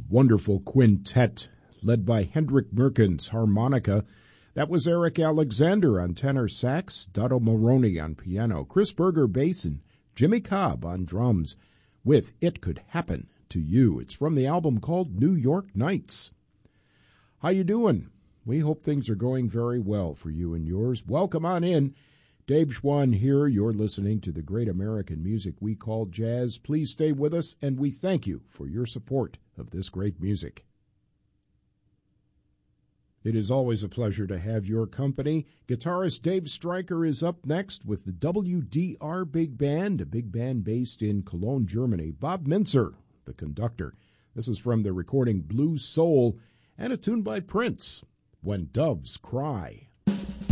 wonderful quintet led by Hendrik Merkens, harmonica. That was Eric Alexander on tenor sax, Dotto Maroney on piano, Chris Berger bass, and Jimmy Cobb on drums with It Could Happen to You. It's from the album called New York Nights. How you doing? We hope things are going very well for you and yours. Welcome on in. Dave Schwann here. You're listening to the great American music we call jazz. Please stay with us, and we thank you for your support of this great music. It is always a pleasure to have your company. Guitarist Dave Stryker is up next with the WDR Big Band, a big band based in Cologne, Germany. Bob Mintzer, the conductor. This is from the recording Blue Soul and a tune by Prince, When Doves Cry.